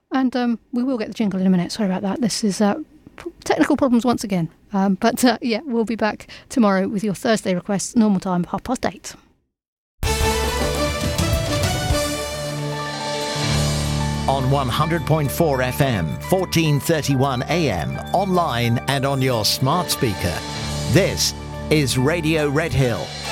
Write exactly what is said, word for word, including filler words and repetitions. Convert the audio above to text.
And um, we will get the jingle in a minute. Sorry about that. This is uh, technical problems once again. Um, but uh, yeah, we'll be back tomorrow with your Thursday requests, normal time, half past eight. On one hundred point four F M, fourteen thirty-one A M, online and on your smart speaker. This is Radio Red Hill.